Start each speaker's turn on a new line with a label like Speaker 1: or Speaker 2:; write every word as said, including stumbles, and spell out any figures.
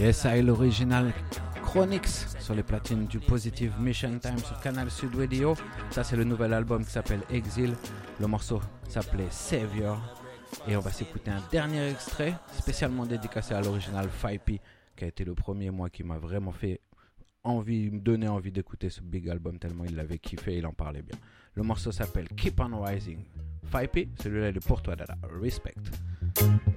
Speaker 1: Yes, I, l'original Chronix sur les platines du Positive Mission Time sur Canal Sud Radio. Ça, c'est le nouvel album qui s'appelle Exile. Le morceau s'appelait Savior. Et on va s'écouter un dernier extrait spécialement dédicacé à l'original Fipe, qui a été le premier, moi, qui m'a vraiment fait envie, me donner envie d'écouter ce big album tellement il l'avait kiffé et il en parlait bien. Le morceau s'appelle Keep on Rising. Fipe, celui-là il est pour toi, Dada. Respect.